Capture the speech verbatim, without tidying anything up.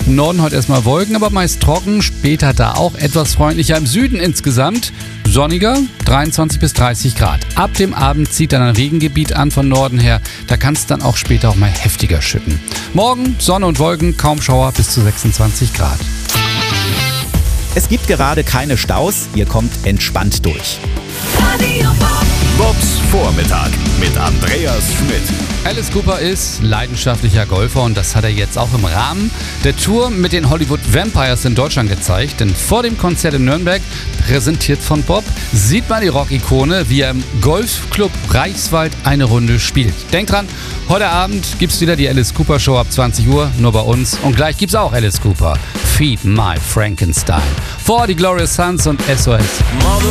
Im Norden heute erstmal Wolken, aber meist trocken. Später da auch etwas freundlicher. Im Süden insgesamt sonniger, dreiundzwanzig bis dreißig Grad. Ab dem Abend zieht dann ein Regengebiet an von Norden her. Da kann es dann auch später auch mal heftiger schütten. Morgen Sonne und Wolken, kaum Schauer bis zu sechsundzwanzig Grad. Es gibt gerade keine Staus, ihr kommt entspannt durch. Bobs Vormittag mit Andreas Schmidt. Alice Cooper ist leidenschaftlicher Golfer und das hat er jetzt auch im Rahmen der Tour mit den Hollywood Vampires in Deutschland gezeigt. Denn vor dem Konzert in Nürnberg, präsentiert von Bob, sieht man die Rockikone, wie er im Golfclub Reichswald eine Runde spielt. Denkt dran, heute Abend gibt's wieder die Alice Cooper Show ab zwanzig Uhr, nur bei uns. Und gleich gibt's auch Alice Cooper, Feed My Frankenstein. Vor die Glorious Sons und S O S.